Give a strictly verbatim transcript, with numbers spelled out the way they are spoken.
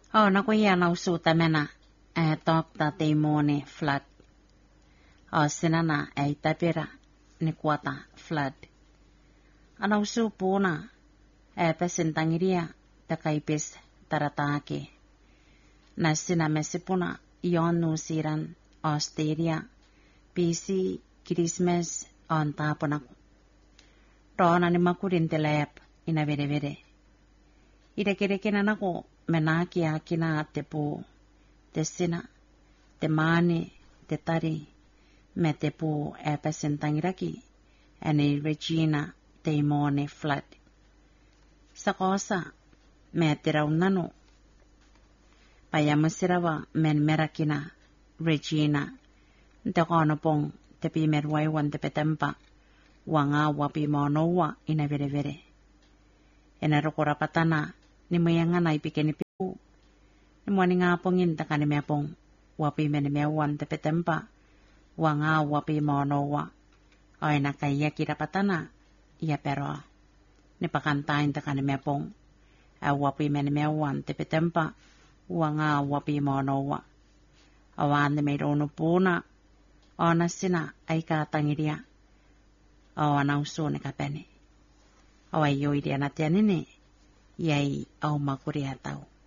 O na ko yan au suuta mena e tokta te mone flood. O sinana e tapira ni kuata flood. Anau su puna e pesentangiria takaipis taratake. Na sina mesipuna ionu siran Australia pisi Christmas on tapunaku. Rona ni makurin telep ina vere vere. Ida kere kena nako menaki akina te pu, te sina, te mane, te tari, me te pu e pesentangiraki, ane Regina te mone flood. Sa cosa, me te raunano, payamasirawa men merakina, Regina, te kono pong te pi merwaiwan te petempa, wanga wapi monowa ina vere vere. Ena rokora patana, ni mayanga na ipikeni pipu. Ni mwani nga pongin taka ni meapong wapi mene meawan te petempa. Wanga wapi monowa. O ena kaya kira patana. Ia pero. Ni pakantain taka ni meapong. A wapi mene meawan te petempa. Wanga wapi monowa. Awan ni mayrono puna. O nasina ay katangiria. O anausu ni kapeni. O ay yoidia natianini. Yai au makuria tau.